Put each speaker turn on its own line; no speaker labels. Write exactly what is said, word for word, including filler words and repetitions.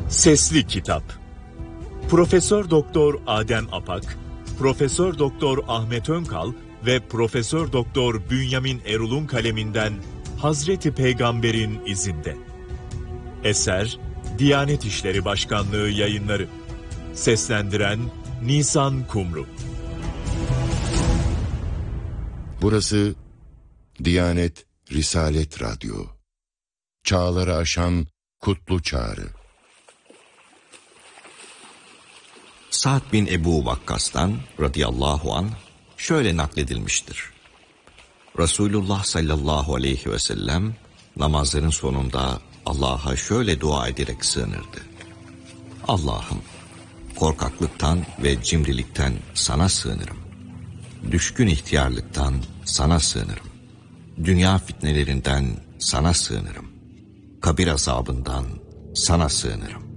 Sesli Kitap. Profesör Doktor Adem Apak, Profesör Doktor Ahmet Önkal ve Profesör Doktor Bünyamin Erul'un kaleminden Hazreti Peygamber'in izinde. Eser Diyanet İşleri Başkanlığı Yayınları. Seslendiren Nisan Kumru.
Burası Diyanet Risalet Radyo. Çağları aşan kutlu çağrı.
Sa'd bin Ebu Vakkas'tan radıyallahu anh şöyle nakledilmiştir. Resulullah sallallahu aleyhi ve sellem namazların sonunda Allah'a şöyle dua ederek sığınırdı. Allah'ım, korkaklıktan ve cimrilikten sana sığınırım. Düşkün ihtiyarlıktan sana sığınırım. Dünya fitnelerinden sana sığınırım. Kabir azabından sana sığınırım.